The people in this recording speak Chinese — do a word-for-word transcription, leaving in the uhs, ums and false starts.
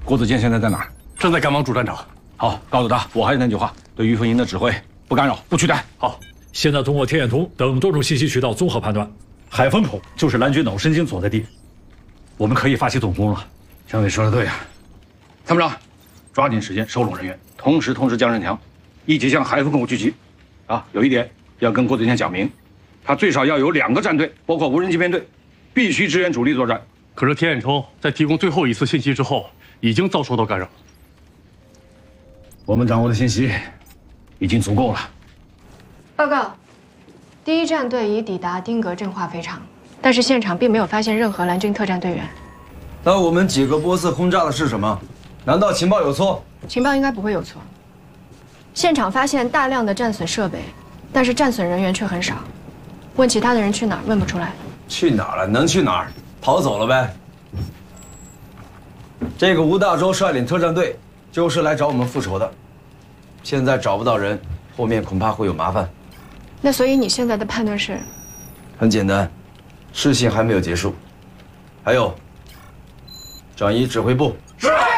郭子健现在在哪儿？ 正在赶往主战场。 好，告诉他，我还是那句话，对于凤营的指挥不干扰，不取代。 好， 现在通过天眼通等多种信息渠道综合判断，海风口就是蓝军脑神经所在地，我们可以发起总攻了。 政委说的对呀，参谋长，抓紧时间收拢人员，同时通知江振强，一起向海风口聚集。啊，有一点要跟郭子健讲明，他最少要有两个战队，包括无人机编队，必须支援主力作战。 可是天眼冲在提供最后一次信息之后，已经遭受到干扰。 我们掌握的信息已经足够了。 报告，第一战队已抵达丁格镇化肥厂，但是现场并没有发现任何蓝军特战队员。 那我们几个波斯轰炸的是什么？难道情报有错？ 情报应该不会有错。现场发现大量的战损设备，但是战损人员却很少。问其他的人去哪儿，问不出来。 去哪儿了？能去哪儿？逃走了呗。这个吴大洲率领特战队就是来找我们复仇的，现在找不到人，后面恐怕会有麻烦。 那所以你现在的判断是？ 很简单，事情还没有结束。还有，转移指挥部。是。